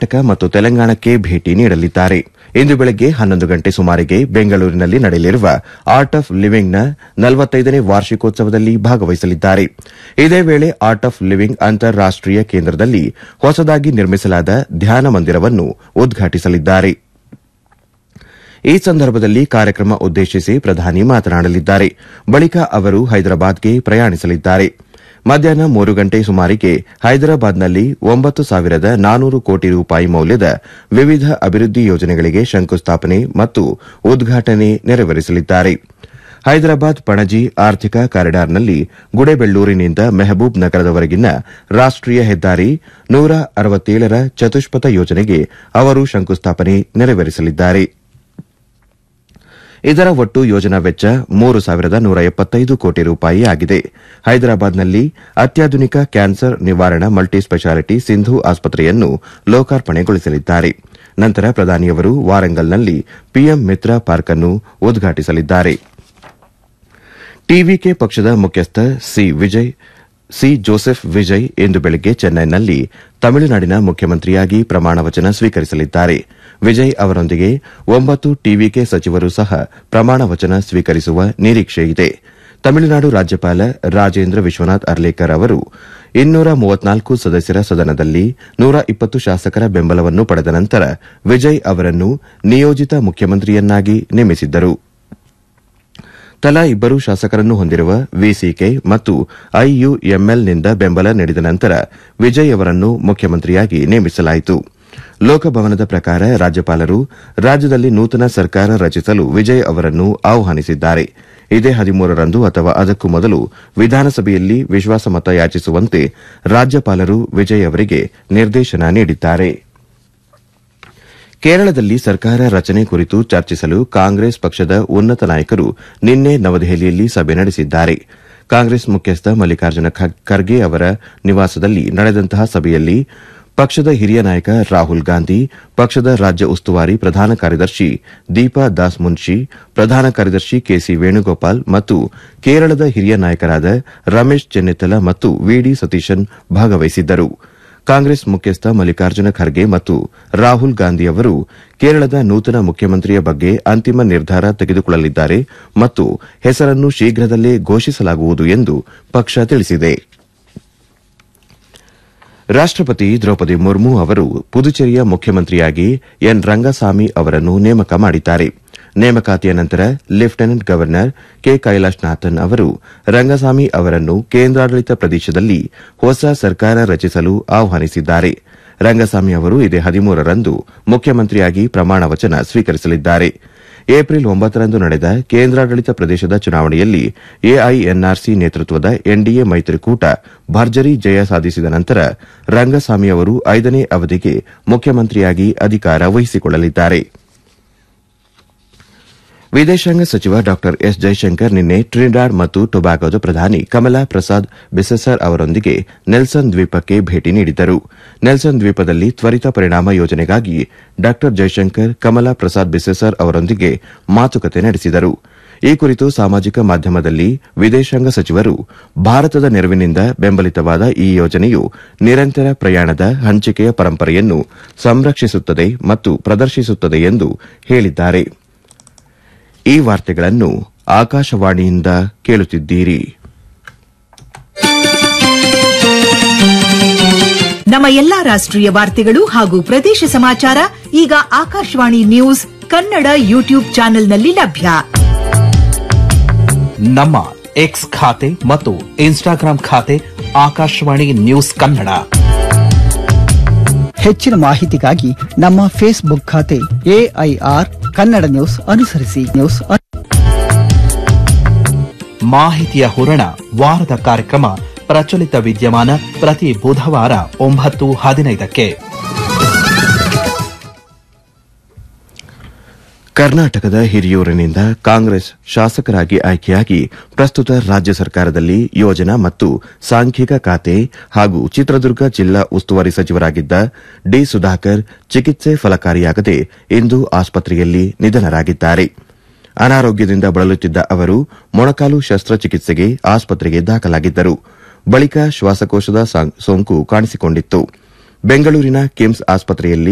ಕರ್ನಾಟಕ ಮತ್ತು ತೆಲಂಗಾಣಕ್ಕೆ ಭೇಟಿ ನೀಡಲಿದ್ದಾರೆ. ಇಂದು ಬೆಳಗ್ಗೆ 11 ಗಂಟೆ ಸುಮಾರಿಗೆ ಬೆಂಗಳೂರಿನಲ್ಲಿ ನಡೆಯಲಿರುವ ಆರ್ಟ್ ಆಫ್ ಲಿವಿಂಗ್ನ 45ನೇ ವಾರ್ಷಿಕೋತ್ಸವದಲ್ಲಿ ಭಾಗವಹಿಸಲಿದ್ದಾರೆ. ಇದೇ ವೇಳೆ ಆರ್ಟ್ ಆಫ್ ಲಿವಿಂಗ್ ಅಂತಾರಾಷ್ಟೀಯ ಕೇಂದ್ರದಲ್ಲಿ ಹೊಸದಾಗಿ ನಿರ್ಮಿಸಲಾದ ಧ್ಯಾನ ಮಂದಿರವನ್ನು ಉದ್ಘಾಟಿಸಲಿದ್ದಾರೆ. ಈ ಸಂದರ್ಭದಲ್ಲಿ ಕಾರ್ಯಕ್ರಮ ಉದ್ದೇಶಿಸಿ ಪ್ರಧಾನಿ ಮಾತನಾಡಲಿದ್ದಾರೆ. ಬಳಿಕ ಅವರು ಹೈದರಾಬಾದ್ಗೆ ಪ್ರಯಾಣಿಸಲಿದ್ದಾರೆ. ಮಧ್ಯಾಹ್ನ 3 ಗಂಟೆ ಸುಮಾರಿಗೆ ಹೈದರಾಬಾದ್ನಲ್ಲಿ 9,400 ಕೋಟಿ ರೂಪಾಯಿ ಮೌಲ್ಯದ ವಿವಿಧ ಅಭಿವೃದ್ಧಿ ಯೋಜನೆಗಳಿಗೆ ಶಂಕುಸ್ಥಾಪನೆ ಮತ್ತು ಉದ್ಘಾಟನೆ ನೆರವೇರಿಸಲಿದ್ದಾರೆ. ಹೈದರಾಬಾದ್ ಪಣಜಿ ಆರ್ಥಿಕ ಕಾರಿಡಾರ್ನಲ್ಲಿ ಗುಡೇಬೆಳ್ಳೂರಿನಿಂದ ಮೆಹಬೂಬ್ ನಗರದವರೆಗಿನ ರಾಷ್ಟೀಯ ಹೆದ್ದಾರಿ 167ರ ಚತುಷ್ಪಥ ಯೋಜನೆಗೆ ಅವರು ಶಂಕುಸ್ಥಾಪನೆ ನೆರವೇರಿಸಲಿದ್ದಾರೆ. ಇದರ ಒಟ್ಟು ಯೋಜನಾ ವೆಚ್ಚ 3,175 ಕೋಟಿ ರೂಪಾಯಿ ಆಗಿದೆ. ಹೈದರಾಬಾದ್ನಲ್ಲಿ ಅತ್ಯಾಧುನಿಕ ಕ್ಯಾನ್ಸರ್ ನಿವಾರಣಾ ಮಲ್ಟಿ ಸ್ಪೆಷಾಲಿಟಿ ಸಿಂಧು ಆಸ್ಪತ್ರೆಯನ್ನು ಲೋಕಾರ್ಪಣೆಗೊಳಿಸಲಿದ್ದಾರೆ. ನಂತರ ಪ್ರಧಾನಿಯವರು ವಾರಂಗಲ್ನಲ್ಲಿ ಪಿಎಂ ಮಿತ್ರ ಪಾರ್ಕ್ ಅನ್ನು ಉದ್ಘಾಟಿಸಲಿದ್ದಾರೆ. ಟಿವಿಕೆ ಪಕ್ಷದ ಮುಖ್ಯಸ್ಥ ಸಿ ಜೋಸೆಫ್ ವಿಜಯ್ ಇಂದು ಬೆಳಗ್ಗೆ ಚೆನ್ನೈನಲ್ಲಿ ತಮಿಳುನಾಡಿನ ಮುಖ್ಯಮಂತ್ರಿಯಾಗಿ ಪ್ರಮಾಣ ವಚನ ಸ್ವೀಕರಿಸಲಿದ್ದಾರೆ. ವಿಜಯ್ ಅವರೊಂದಿಗೆ 9 ಟಿವಿಕೆ ಸಚಿವರು ಸಹ ಪ್ರಮಾಣ ವಚನ ಸ್ವೀಕರಿಸುವ ನಿರೀಕ್ಷೆಯಿದೆ. ತಮಿಳುನಾಡು ರಾಜ್ಯಪಾಲ ರಾಜೇಂದ್ರ ವಿಶ್ವನಾಥ್ ಅರ್ಲೇಕರ್ ಅವರು 234 ಸದಸ್ಯರ ಸದನದಲ್ಲಿ 120 ಶಾಸಕರ ಬೆಂಬಲವನ್ನು ಪಡೆದ ನಂತರ ವಿಜಯ್ ಅವರನ್ನು ನಿಯೋಜಿತ ಮುಖ್ಯಮಂತ್ರಿಯನ್ನಾಗಿ ನೇಮಿಸಿದ್ದರು. ತಲಾ 2 ಶಾಸಕರನ್ನು ಹೊಂದಿರುವ ವಿಸಿಕೆ ಮತ್ತು ಐಯುಎಂಎಲ್ನಿಂದ ಬೆಂಬಲ ನೀಡಿದ ನಂತರ ವಿಜಯ್ ಅವರನ್ನು ಮುಖ್ಯಮಂತ್ರಿಯಾಗಿ ನೇಮಿಸಲಾಯಿತು. ಲೋಕಭವನದ ಪ್ರಕಾರ ರಾಜ್ಯಪಾಲರು ರಾಜ್ಯದಲ್ಲಿ ನೂತನ ಸರ್ಕಾರ ರಚಿಸಲು ವಿಜಯ್ ಅವರನ್ನು ಆಹ್ವಾನಿಸಿದ್ದಾರೆ. ಇದೇ 13ರಂದು ಅಥವಾ ಅದಕ್ಕೂ ಮೊದಲು ವಿಧಾನಸಭೆಯಲ್ಲಿ ವಿಶ್ವಾಸಮತ ಯಾಚಿಸುವಂತೆ ರಾಜ್ಯಪಾಲರು ವಿಜಯ್ ಅವರಿಗೆ ನಿರ್ದೇಶನ ನೀಡಿದ್ದಾರೆ. ಕೇರಳದಲ್ಲಿ ಸರ್ಕಾರ ರಚನೆ ಕುರಿತು ಚರ್ಚಿಸಲು ಕಾಂಗ್ರೆಸ್ ಪಕ್ಷದ ಉನ್ನತ ನಾಯಕರು ನಿನ್ನೆ ನವದೆಹಲಿಯಲ್ಲಿ ಸಭೆ ನಡೆಸಿದ್ದಾರೆ. ಕಾಂಗ್ರೆಸ್ ಮುಖ್ಯಸ್ಥ ಮಲ್ಲಿಕಾರ್ಜುನ ಖರ್ಗೆ ಅವರ ನಿವಾಸದಲ್ಲಿ ನಡೆದಂತಹ ಸಭೆಯಲ್ಲಿ ಪಕ್ಷದ ಹಿರಿಯ ನಾಯಕ ರಾಹುಲ್ ಗಾಂಧಿ, ಪಕ್ಷದ ರಾಜ್ಯ ಉಸ್ತುವಾರಿ ಪ್ರಧಾನ ಕಾರ್ಯದರ್ಶಿ ದೀಪಾ ದಾಸ್ ಮುನ್ಷಿ, ಪ್ರಧಾನ ಕಾರ್ಯದರ್ಶಿ ಕೆಸಿ ವೇಣುಗೋಪಾಲ್ ಮತ್ತು ಕೇರಳದ ಹಿರಿಯ ನಾಯಕರಾದ ರಮೇಶ್ ಚೆನ್ನಿತ್ತಲ ಮತ್ತು ವಿಡಿ ಸತೀಶನ್ ಭಾಗವಹಿಸಿದ್ದರು. ಕಾಂಗ್ರೆಸ್ ಮುಖ್ಯಸ್ಥ ಮಲ್ಲಿಕಾರ್ಜುನ ಖರ್ಗೆ ಮತ್ತು ರಾಹುಲ್ ಗಾಂಧಿ ಅವರು ಕೇರಳದ ನೂತನ ಮುಖ್ಯಮಂತ್ರಿಯ ಬಗ್ಗೆ ಅಂತಿಮ ನಿರ್ಧಾರ ತೆಗೆದುಕೊಳ್ಳಲಿದ್ದಾರೆ ಮತ್ತು ಹೆಸರನ್ನು ಶೀಘ್ರದಲ್ಲೇ ಘೋಷಿಸಲಾಗುವುದು ಎಂದು ಪಕ್ಷ ತಿಳಿಸಿದೆ. ರಾಷ್ಟಪತಿ ದ್ರೌಪದಿ ಮುರ್ಮು ಅವರು ಪುದುಚೇರಿಯ ಮುಖ್ಯಮಂತ್ರಿಯಾಗಿ ಎನ್ ರಂಗಸ್ವಾಮಿ ಅವರನ್ನು ನೇಮಕ ಮಾಡಿದ್ದಾರೆ. ನೇಮಕಾತಿಯ ನಂತರ ಲೆಫ್ಟಿನೆಂಟ್ ಗವರ್ನರ್ ಕೆ ಕೈಲಾಶ್ನಾಥನ್ ಅವರು ರಂಗಸ್ವಾಮಿ ಅವರನ್ನು ಕೇಂದ್ರಾಡಳಿತ ಪ್ರದೇಶದಲ್ಲಿ ಹೊಸ ಸರ್ಕಾರ ರಚಿಸಲು ಆಹ್ವಾನಿಸಿದ್ದಾರೆ. ರಂಗಸ್ವಾಮಿ ಅವರು ಇದೇ 13ರಂದು ಮುಖ್ಯಮಂತ್ರಿಯಾಗಿ ಪ್ರಮಾಣ ವಚನ ಸ್ವೀಕರಿಸಲಿದ್ದಾರೆ. ಏಪ್ರಿಲ್ 9ರಂದು ನಡೆದ ಕೇಂದ್ರಾಡಳಿತ ಪ್ರದೇಶದ ಚುನಾವಣೆಯಲ್ಲಿ ಎಐಎನ್ಆರ್ಸಿ ನೇತೃತ್ವದ ಎನ್ಡಿಎ ಮೈತ್ರಿಕೂಟ ಭರ್ಜರಿ ಜಯ ಸಾಧಿಸಿದ ನಂತರ ರಂಗಸ್ವಾಮಿ ಅವರು 5ನೇ ಅವಧಿಗೆ ಮುಖ್ಯಮಂತ್ರಿಯಾಗಿ ಅಧಿಕಾರ ವಹಿಸಿಕೊಳ್ಳಲಿದ್ದಾರೆ. ವಿದೇಶಾಂಗ ಸಚಿವ ಡಾ ಎಸ್ ಜೈಶಂಕರ್ ನಿನ್ನೆ ಟ್ರಿನಿಡಾಡ್ ಮತ್ತು ಟೊಬ್ಯಾಗೊದ ಪ್ರಧಾನಿ ಕಮಲಾ ಪ್ರಸಾದ್ ಬಿಸೆಸರ್ ಅವರೊಂದಿಗೆ ನೆಲ್ಸನ್ ದ್ವೀಪಕ್ಕೆ ಭೇಟಿ ನೀಡಿದ್ದರು. ನೆಲ್ಸನ್ ದ್ವೀಪದಲ್ಲಿ ತ್ವರಿತ ಪರಿಣಾಮ ಯೋಜನೆಗಾಗಿ ಡಾ ಜೈಶಂಕರ್ ಕಮಲಾ ಪ್ರಸಾದ್ ಬಿಸೆಸರ್ ಅವರೊಂದಿಗೆ ಮಾತುಕತೆ ನಡೆಸಿದರು. ಈ ಕುರಿತು ಸಾಮಾಜಿಕ ಮಾಧ್ಯಮದಲ್ಲಿ ವಿದೇಶಾಂಗ ಸಚಿವರು ಭಾರತದ ನೆರವಿನಿಂದ ಬೆಂಬಲಿತವಾದ ಈ ಯೋಜನೆಯು ನಿರಂತರ ಪ್ರಯಾಣದ ಹಂಚಿಕೆಯ ಪರಂಪರೆಯನ್ನು ಸಂರಕ್ಷಿಸುತ್ತದೆ ಮತ್ತು ಪ್ರದರ್ಶಿಸುತ್ತದೆ ಎಂದು ಹೇಳಿದ್ದಾರೆ. ಈ ವಾರ್ತೆಗಳನ್ನು ಆಕಾಶವಾಣಿಯಿಂದ ಕೇಳುತ್ತಿದ್ದೀರಿ. ನಮ್ಮ ಎಲ್ಲಾ ರಾಷ್ಟ್ರೀಯ ವಾರ್ತೆಗಳು ಹಾಗೂ ಪ್ರದೇಶ ಸಮಾಚಾರ ಈಗ ಆಕಾಶವಾಣಿ ನ್ಯೂಸ್ ಕನ್ನಡ ಯೂಟ್ಯೂಬ್ ಚಾನೆಲ್ನಲ್ಲಿ ಲಭ್ಯ. ನಮ್ಮ ಎಕ್ಸ್ ಖಾತೆ ಮತ್ತು ಇನ್ಸ್ಟಾಗ್ರಾಂ ಖಾತೆ ಆಕಾಶವಾಣಿ ನ್ಯೂಸ್ ಕನ್ನಡ. ಹೆಚ್ಚಿನ ಮಾಹಿತಿಗಾಗಿ ನಮ್ಮ ಫೇಸ್ಬುಕ್ ಖಾತೆ ಎಐಆರ್ ಕನ್ನಡ ನ್ಯೂಸ್ ಅನುಸರಿಸಿ. ಮಾಹಿತಿಯ ಹೂರಣ ವಾರದ ಕಾರ್ಯಕ್ರಮ ಪ್ರಚಲಿತ ವಿದ್ಯಮಾನ ಪ್ರತಿ ಬುಧವಾರ 9:15ಕ್ಕೆ. ಕರ್ನಾಟಕದ ಹಿರಿಯೂರಿನಿಂದ ಕಾಂಗ್ರೆಸ್ ಶಾಸಕರಾಗಿ ಆಯ್ಕೆಯಾಗಿ ಪ್ರಸ್ತುತ ರಾಜ್ಯ ಸರ್ಕಾರದಲ್ಲಿ ಯೋಜನಾ ಮತ್ತು ಸಾಂಖ್ಯಿಕ ಖಾತೆ ಹಾಗೂ ಚಿತ್ರದುರ್ಗ ಜಿಲ್ಲಾ ಉಸ್ತುವಾರಿ ಸಚಿವರಾಗಿದ್ದ ಡಿ ಸುಧಾಕರ್ ಚಿಕಿತ್ಸೆ ಫಲಕಾರಿಯಾಗದೆ ಇಂದು ಆಸ್ಪತ್ರೆಯಲ್ಲಿ ನಿಧನರಾಗಿದ್ದಾರೆ. ಅನಾರೋಗ್ಯದಿಂದ ಬಳಲುತ್ತಿದ್ದ ಅವರು ಮೊಣಕಾಲು ಶಸ್ತ್ರಚಿಕಿತ್ಸೆಗೆ ಆಸ್ಪತ್ರೆಗೆ ದಾಖಲಾಗಿದ್ದರು. ಬಳಿಕ ಶ್ವಾಸಕೋಶದ ಸೋಂಕು ಕಾಣಿಸಿಕೊಂಡಿತ್ತು. ಬೆಂಗಳೂರಿನ ಕಿಮ್ಸ್ ಆಸ್ಪತ್ರೆಯಲ್ಲಿ